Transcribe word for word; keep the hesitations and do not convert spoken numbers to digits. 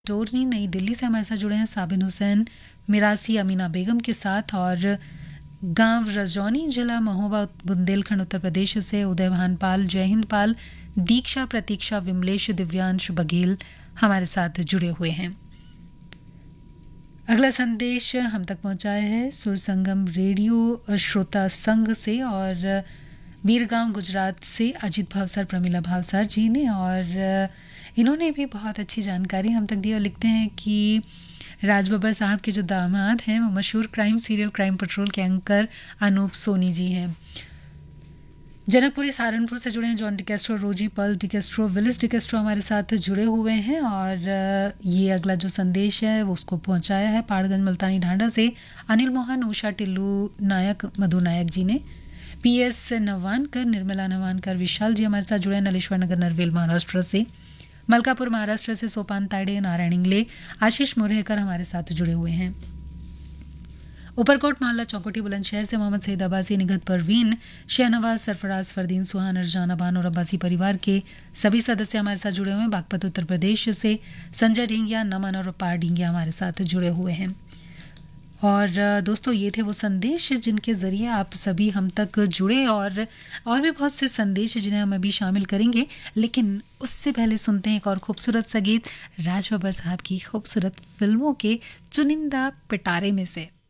टोरनी नई दिल्ली से हमारे साथ जुड़े हैं साबिन हुसैन मिरासी अमीना बेगम के साथ, और गांव रजौनी जिला महोबा बुंदेलखंड उत्तर प्रदेश से उदय भानपाल, जय हिंद पाल, दीक्षा, प्रतीक्षा, विमलेश, दिव्यांश बघेल हमारे साथ जुड़े हुए हैं। अगला संदेश हम तक पहुंचाया है सुर संगम रेडियो श्रोता संघ से और वीरगांव गुजरात से अजीत भावसर, प्रमिला भावसर जी ने, और इन्होंने भी बहुत अच्छी जानकारी हम तक दी और लिखते हैं कि राज बब्बर साहब के जो दामाद हैं वो मशहूर क्राइम सीरियल क्राइम पेट्रोल के एंकर अनूप सोनी जी हैं। जनकपुरी सहारनपुर से जुड़े हैं जॉन डिकेस्ट्रो, रोजी पल डिकेस्ट्रो, विलिस डिकेस्ट्रो हमारे साथ जुड़े हुए हैं, और ये अगला जो संदेश है वो उसको पहुंचाया है पाड़गंज मुल्तानी ढांडा से अनिल मोहन, उषा टिल्लू नायक, मधु नायक जी ने। पी एस नवानकर, निर्मला नवानकर, विशाल जी हमारे साथ जुड़े हैं नलेश्वर नगर नरवेल महाराष्ट्र से। मलकापुर महाराष्ट्र से सोपान ताइडे, नारायण इंगले, आशीष मुरहेकर हमारे साथ जुड़े हुए हैं। ऊपरकोट मोहल्ला चौकोटी बुलंदशहर से मोहम्मद सईद अब्बासी, निगत परवीन, शहनवाज, सरफराज, फरदीन, सुहान, अर्जान, अबान और अब्बासी परिवार के सभी सदस्य हमारे साथ जुड़े हुए हैं। बागपत उत्तर प्रदेश से संजय ढींगिया, नमन और पार ढींगिया हमारे साथ जुड़े हुए हैं। और दोस्तों, ये थे वो संदेश जिनके ज़रिए आप सभी हम तक जुड़े, और और भी बहुत से संदेश जिन्हें हम अभी शामिल करेंगे, लेकिन उससे पहले सुनते हैं एक और खूबसूरत सा गीत राज बब्बर साहब की खूबसूरत फिल्मों के चुनिंदा पिटारे में से।